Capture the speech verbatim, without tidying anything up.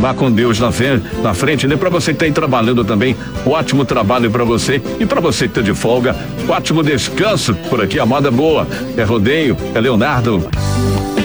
Vá com Deus na frente, na frente, né? Pra você que tá aí trabalhando também, ótimo trabalho pra você. E pra você que tá de folga, ótimo descanso. Por aqui a moda boa. É Rodeio, é Leonardo.